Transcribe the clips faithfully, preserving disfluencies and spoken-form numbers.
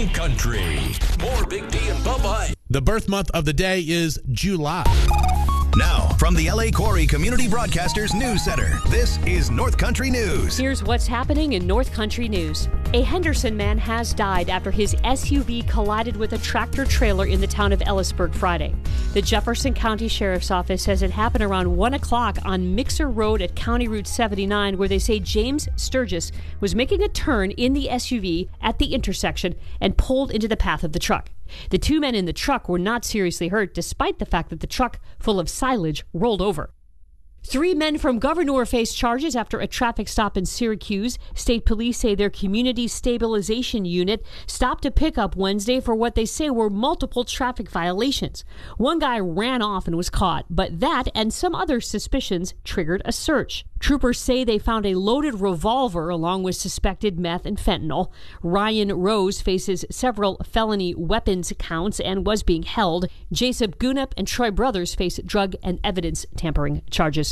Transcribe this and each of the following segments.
Talking Country. More Big D and Bubba. The birth month of the day is July. Now, from the L A Quarry Community Broadcasters News Center, this is North Country News. Here's what's happening in North Country News. A Henderson man has died after his S U V collided with a tractor trailer in the town of Ellisburg Friday. The Jefferson County Sheriff's Office says it happened around one o'clock on Mixer Road at County Route seventy-nine, where they say James Sturgis was making a turn in the S U V at the intersection and pulled into the path of the truck. The two men in the truck were not seriously hurt, despite the fact that the truck full of silage rolled over. Three men from Gouverneur face charges after a traffic stop in Syracuse. State police say their community stabilization unit stopped a pickup Wednesday for what they say were multiple traffic violations. One guy ran off and was caught, but that and some other suspicions triggered a search. Troopers say they found a loaded revolver along with suspected meth and fentanyl. Ryan Rose faces several felony weapons counts and was being held. Jacob Gunup and Troy Brothers face drug and evidence tampering charges.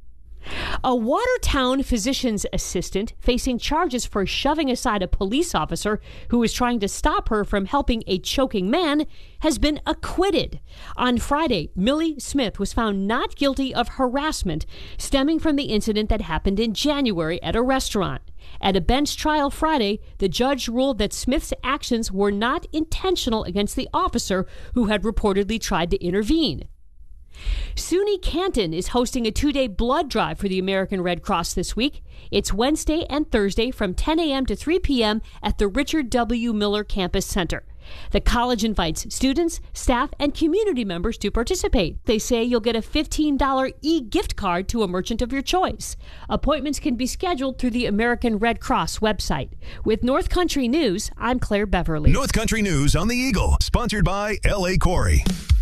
A Watertown physician's assistant facing charges for shoving aside a police officer who was trying to stop her from helping a choking man has been acquitted. On Friday, Millie Smith was found not guilty of harassment stemming from the incident that happened in January at a restaurant. At a bench trial Friday, the judge ruled that Smith's actions were not intentional against the officer who had reportedly tried to intervene. SUNY Canton is hosting a two-day blood drive for the American Red Cross this week. It's Wednesday and Thursday from ten a.m. to three p.m. at the Richard W. Miller Campus Center. The college invites students, staff, and community members to participate. They say you'll get a fifteen dollars e-gift card to a merchant of your choice. Appointments can be scheduled through the American Red Cross website. With North Country News, I'm Claire Beverly. North Country News on the Eagle, sponsored by L A Quarry.